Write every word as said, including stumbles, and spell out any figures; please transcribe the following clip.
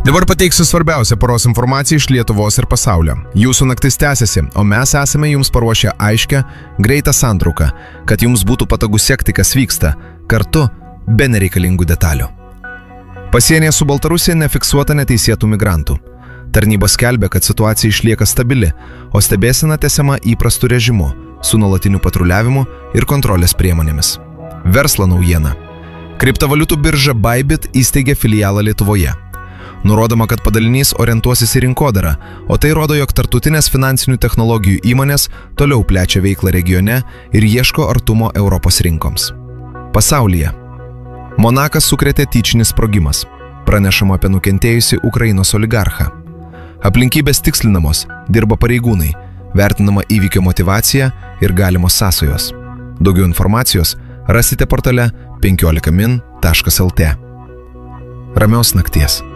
Dabar pateiksiu svarbiausią paros informaciją iš Lietuvos ir pasaulio. Jūsų naktis tęsiasi, o mes esame jums paruošę aiškę, greitą santrauką, kad jums būtų patogu sekti, kas vyksta, kartu be nereikalingų detalių. Pasienyje su Baltarusija nefiksuota neteisėtų migrantų. Tarnybos skelbia, kad situacija išlieka stabili, o stebėsena tęsiama įprastu režimu, su nuolatiniu patruliavimu ir kontrolės priemonėmis. Verslo naujiena. Kriptovaliutų birža Bybit įsteigė filialą Lietuvoje. Nurodoma, kad padalinys orientuosis į rinkodarą, o tai rodo, jog tarptautinės finansinių technologijų įmonės toliau plečia veiklą regione ir ieško artumo Europos rinkoms. Pasaulyje. Monakas sukrėtė tyčinis sprogimas. Pranešama apie nukentėjusį Ukrainos oligarchą. Aplinkybės tikslinamos, dirba pareigūnai, vertinama įvykio motyvacija ir galimos sąsajos. Daugiau informacijos rasite portale penkiolika min taškas lt. Ramios nakties.